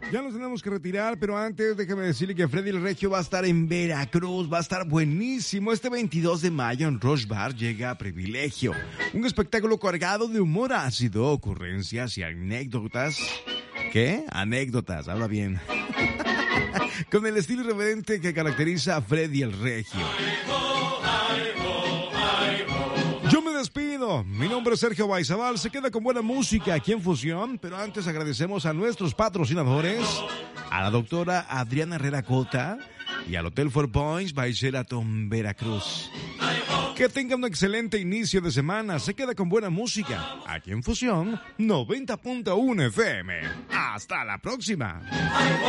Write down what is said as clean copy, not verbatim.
Ya nos tenemos que retirar, pero antes déjame decirle que Freddy el Regio va a estar en Veracruz, va a estar buenísimo. Este 22 de mayo en Rush Bar llega Privilegio, un espectáculo cargado de humor ácido, ocurrencias y anécdotas. ¿Qué? Anécdotas, habla bien. Con el estilo irreverente que caracteriza a Freddy el Regio. Yo me despido. Mi nombre es Sergio Baizabal. Se queda con buena música aquí en Fusión. Pero antes agradecemos a nuestros patrocinadores, a la doctora Adriana Herrera Cota y al Hotel Four Points by Sheraton Veracruz. Que tenga un excelente inicio de semana. Se queda con buena música aquí en Fusión 90.1 FM. Hasta la próxima.